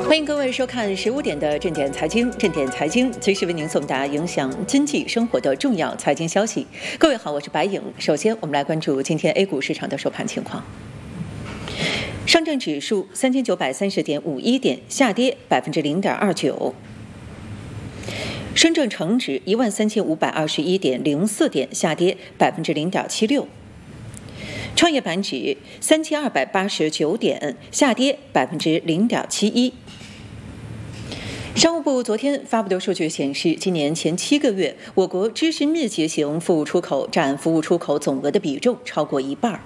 欢迎各位收看15点的正点财经，正点财经随时为您送达影响经济生活的重要财经消息。各位好，我是白颖。首先，我们来关注今天 A 股市场的收盘情况。上证指数3930.51点，下跌0.29%。深圳成指13521.04点，下跌0.76%。创业板指3289点，下跌0.71%。商务部昨天发布的数据显示，今年前7个月，我国知识密集型服务出口占服务出口总额的比重超过一半。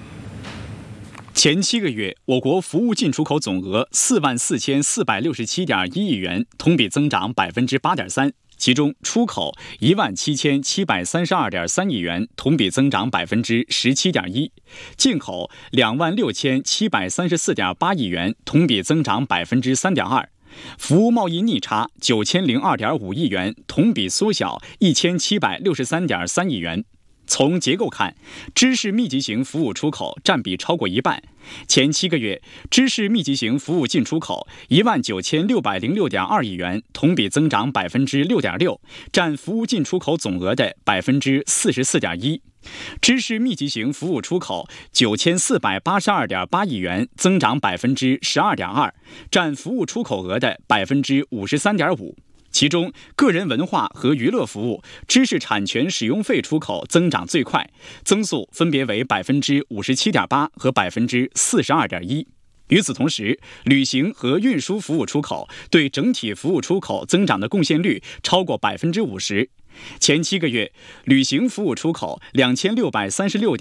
前7个月，我国服务进出口总额44467.1亿元，同比增长8.3%。其中，出口17732.3亿元，同比增长17.1%；进口26734.8亿元，同比增长3.2%；服务贸易逆差9002.5亿元，同比缩小1763.3亿元。从结构看，知识密集型服务出口占比超过一半。前7个月，知识密集型服务进出口19606.2亿元，同比增长6.6%，占服务进出口总额的44.1%。知识密集型服务出口9482.8亿元，增长12.2%，占服务出口额的53.5%。其中，个人文化和娱乐服务、知识产权使用费出口增长最快，增速分别为57.8%和42.1%。与此同时，旅行和运输服务出口对整体服务出口增长的贡献率超过50%。前7个月，旅行服务出口2636